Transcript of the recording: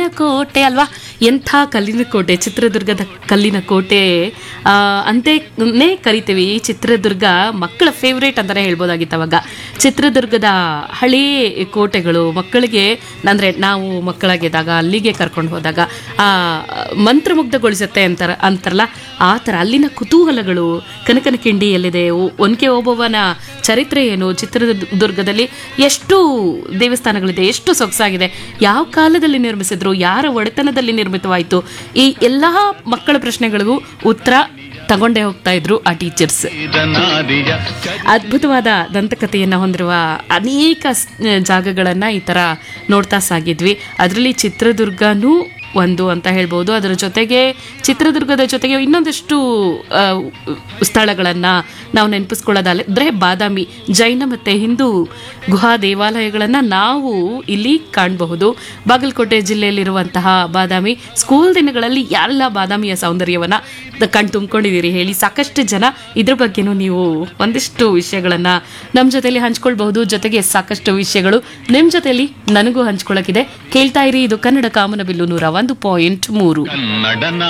ಕೋಟೆ ಅಲ್ವಾ, ಎಂಥ ಕಲ್ಲಿನ ಕೋಟೆ, ಚಿತ್ರದುರ್ಗದ ಕಲ್ಲಿನ ಕೋಟೆ ಅಂತಾನೇ ಕರಿತೀವಿ. ಈ ಚಿತ್ರದುರ್ಗ ಮಕ್ಕಳ ಫೇವ್ರೇಟ್ ಅಂತಾನೆ ಹೇಳ್ಬೋದಾಗಿತ್ತು ಅವಾಗ. ಚಿತ್ರದುರ್ಗದ ಹಳೇ ಕೋಟೆಗಳು ಮಕ್ಕಳಿಗೆ ಅಂದರೆ ನಾವು ಮಕ್ಕಳಾಗಿದ್ದಾಗ ಅಲ್ಲಿಗೆ ಕರ್ಕೊಂಡು ಹೋದಾಗ ಮಂತ್ರಮುಗ್ಧಗೊಳಿಸುತ್ತೆ ಅಂತಾರಲ್ಲ, ಆ ಥರ ಅಲ್ಲಿನ ಕುತೂಹಲಗಳು, ಕನಕನ ಕಿಂಡಿ ಎಲ್ಲಿದೆ, ಒನಕೆ ಓಬವ್ವನ ಚರಿತ್ರೆ ಏನು, ಚಿತ್ರದುರ್ಗದಲ್ಲಿ ಎಷ್ಟು ದೇವಸ್ಥಾನಗಳಿದೆ, ಎಷ್ಟು ಸೊಗಸಾಗಿದೆ, ಯಾವ ಕಾಲದಲ್ಲಿ ನಿರ್ಮಿಸಿದ್ರು, ಯಾರ ಒಡೆತನದಲ್ಲಿ ನಿರ್ಮಿತವಾಯಿತು, ಈ ಎಲ್ಲ ಮಕ್ಕಳ ಪ್ರಶ್ನೆಗಳಿಗೂ ಉತ್ತರ ತಗೊಂಡೇ ಹೋಗ್ತಾ ಇದ್ರು ಆ ಟೀಚರ್ಸ್. ಅದ್ಭುತವಾದ ದಂತಕಥೆಯನ್ನು ಹೊಂದಿರುವ ಅನೇಕ ಜಾಗಗಳನ್ನು ಈ ಥರ ನೋಡ್ತಾ ಸಾಗಿದ್ವಿ. ಅದರಲ್ಲಿ ಚಿತ್ರದುರ್ಗನೂ ಒಂದು ಅಂತ ಹೇಳ್ಬೋದು. ಅದರ ಜೊತೆಗೆ ಚಿತ್ರದುರ್ಗದ ಜೊತೆಗೆ ಇನ್ನೊಂದಷ್ಟು ಸ್ಥಳಗಳನ್ನು ನಾವು ನೆನಪಿಸ್ಕೊಳ್ಳೋದಾದ್ರೆ ಬಾದಾಮಿ, ಜೈನ ಮತ್ತು ಹಿಂದೂ ಗುಹಾ ದೇವಾಲಯಗಳನ್ನು ನಾವು ಇಲ್ಲಿ ಕಾಣಬಹುದು. ಬಾಗಲಕೋಟೆ ಜಿಲ್ಲೆಯಲ್ಲಿರುವಂತಹ ಬಾದಾಮಿ, ಸ್ಕೂಲ್ ದಿನಗಳಲ್ಲಿ ಎಲ್ಲ ಬಾದಾಮಿಯ ಸೌಂದರ್ಯವನ್ನು ತುಂಬಿಕೊಂಡಿದ್ದೀರಿ ಹೇಳಿ. ಸಾಕಷ್ಟು ಜನ ಇದ್ರ ಬಗ್ಗೆನೂ ನೀವು ಒಂದಿಷ್ಟು ವಿಷಯಗಳನ್ನು ನಮ್ಮ ಜೊತೆಯಲ್ಲಿ ಹಂಚ್ಕೊಳ್ಬಹುದು. ಜೊತೆಗೆ ಸಾಕಷ್ಟು ವಿಷಯಗಳು ನಿಮ್ಮ ಜೊತೆಯಲ್ಲಿ ನನಗೂ ಹಂಚ್ಕೊಳ್ಳೋಕ್ಕಿದೆ. ಕೇಳ್ತಾ ಇರಿ, ಇದು ಕನ್ನಡ ಕಾಮನಬಿಲ್ಲು 101.3.